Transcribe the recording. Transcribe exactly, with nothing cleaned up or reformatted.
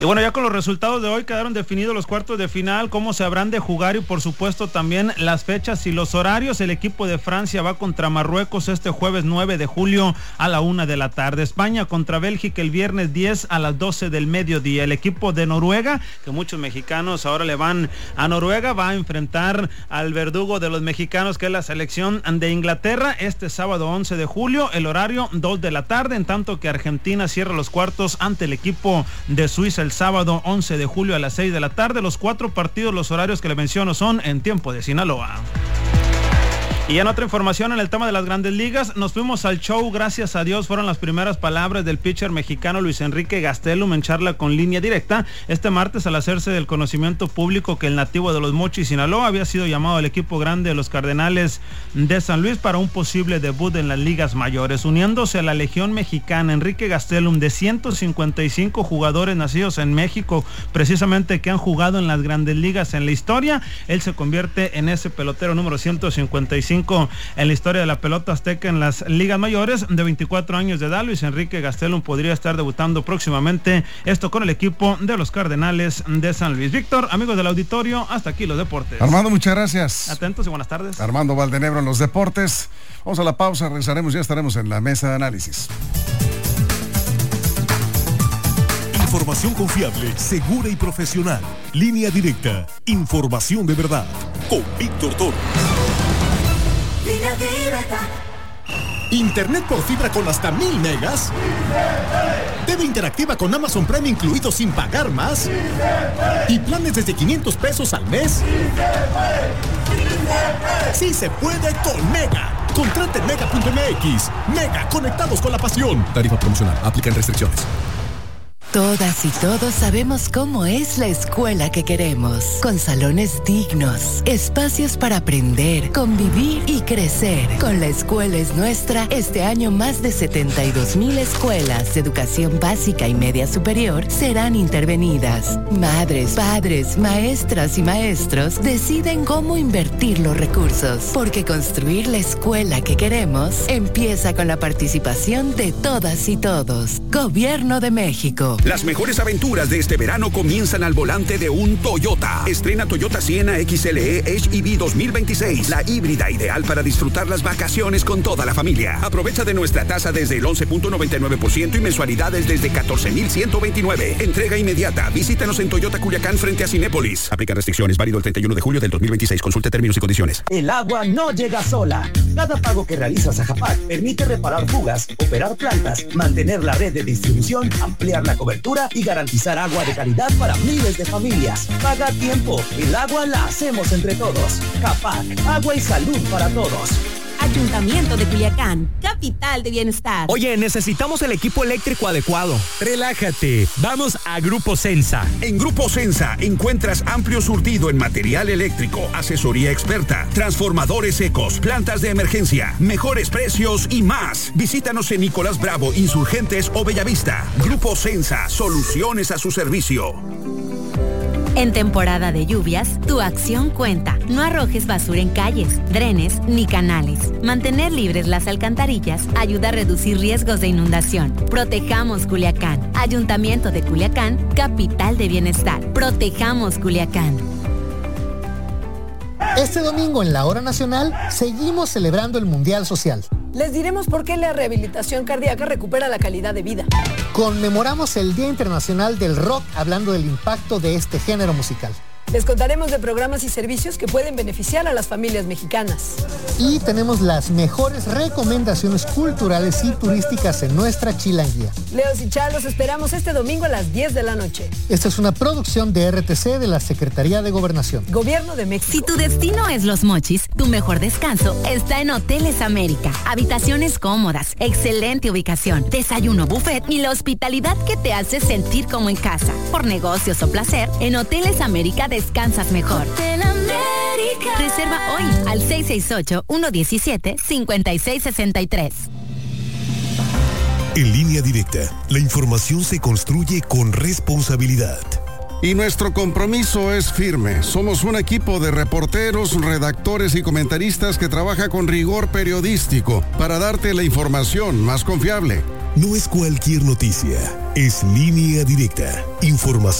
Y bueno, ya con los resultados de hoy quedaron definidos los cuartos de final, cómo se habrán de jugar y por supuesto también las fechas y los horarios. El equipo de Francia va contra Marruecos este jueves nueve de julio a la una de la tarde. España contra Bélgica el viernes diez a las doce del mediodía. El equipo de Noruega, que muchos mexicanos ahora le van a Noruega, va a enfrentar al verdugo de los mexicanos, que es la selección de Inglaterra, este sábado once de julio, el horario dos de la tarde, en tanto que Argentina cierra los cuartos ante el equipo de Suiza el sábado once de julio a las seis de la tarde. Los cuatro partidos, los horarios que le menciono son en tiempo de Sinaloa. Y en otra información en el tema de las grandes ligas, nos fuimos al show, gracias a Dios, fueron las primeras palabras del pitcher mexicano Luis Enrique Gastelum en charla con Línea Directa este martes al hacerse del conocimiento público que el nativo de Los Mochis, Sinaloa, había sido llamado al equipo grande de los Cardenales de San Luis para un posible debut en las ligas mayores. Uniéndose a la Legión Mexicana, Enrique Gastelum, de ciento cincuenta y cinco jugadores nacidos en México, precisamente que han jugado en las grandes ligas en la historia, él se convierte en ese pelotero número ciento cincuenta y cinco en la historia de la pelota azteca en las ligas mayores. De veinticuatro años de edad, Luis Enrique Gastelum podría estar debutando próximamente, esto con el equipo de los Cardenales de San Luis. Víctor, amigos del auditorio, hasta aquí los deportes. Armando, muchas gracias. Atentos y buenas tardes. Armando Valdenebro en los deportes. Vamos a la pausa, regresaremos, ya estaremos en la mesa de análisis. Información confiable, segura y profesional. Línea Directa. Información de verdad. Con Víctor Toro. Línea Directa. Internet por fibra con hasta mil megas. T V interactiva con Amazon Prime incluido sin pagar más. Y planes desde quinientos pesos al mes. Sí se puede con Mega. Contrate en mega punto m x. Mega, conectados con la pasión. Tarifa promocional. Aplican restricciones. Todas y todos sabemos cómo es la escuela que queremos, con salones dignos, espacios para aprender, convivir y crecer. Con La Escuela es Nuestra, este año más de setenta y dos mil escuelas de educación básica y media superior serán intervenidas. Madres, padres, maestras y maestros deciden cómo invertir los recursos, porque construir la escuela que queremos empieza con la participación de todas y todos. Gobierno de México. Las mejores aventuras de este verano comienzan al volante de un Toyota. Estrena Toyota Sienna X L E H E V dos mil veintiséis, la híbrida ideal para disfrutar las vacaciones con toda la familia. Aprovecha de nuestra tasa desde el once punto noventa y nueve por ciento y mensualidades desde catorce mil ciento veintinueve. Entrega inmediata. Visítanos en Toyota Culiacán frente a Cinépolis. Aplica restricciones. Válido el treinta y uno de julio del dos mil veintiséis. Consulte términos y condiciones. El agua no llega sola. Cada pago que realizas a Japac permite reparar fugas, operar plantas, mantener la red de distribución, ampliar la cobertura y garantizar agua de calidad para miles de familias. Paga a tiempo. El agua la hacemos entre todos. Japac, agua y salud para todos. Ayuntamiento de Culiacán, capital de bienestar. Oye, necesitamos el equipo eléctrico adecuado. Relájate, vamos a Grupo Sensa. En Grupo Sensa encuentras amplio surtido en material eléctrico, asesoría experta, transformadores secos, plantas de emergencia, mejores precios y más. Visítanos en Nicolás Bravo, Insurgentes o Bellavista. Grupo Sensa, soluciones a su servicio. En temporada de lluvias, tu acción cuenta. No arrojes basura en calles, drenes ni canales. Mantener libres las alcantarillas ayuda a reducir riesgos de inundación. Protejamos Culiacán. Ayuntamiento de Culiacán, capital de bienestar. Protejamos Culiacán. Este domingo en la Hora Nacional seguimos celebrando el Mundial Social. Les diremos por qué la rehabilitación cardíaca recupera la calidad de vida. Conmemoramos el Día Internacional del Rock hablando del impacto de este género musical. Les contaremos de programas y servicios que pueden beneficiar a las familias mexicanas. Y tenemos las mejores recomendaciones culturales y turísticas en nuestra chilanguía. Leos y Char, los esperamos este domingo a las diez de la noche. Esta es una producción de R T C de la Secretaría de Gobernación. Gobierno de México. Si tu destino es Los Mochis, tu mejor descanso está en Hoteles América. Habitaciones cómodas, excelente ubicación, desayuno buffet y la hospitalidad que te hace sentir como en casa. Por negocios o placer, en Hoteles América descansas mejor. Hotel América. Reserva hoy al seis seis ocho, uno uno siete, cinco seis seis tres. En Línea Directa, la información se construye con responsabilidad. Y nuestro compromiso es firme. Somos un equipo de reporteros, redactores y comentaristas que trabaja con rigor periodístico para darte la información más confiable. No es cualquier noticia. es Línea Directa. Información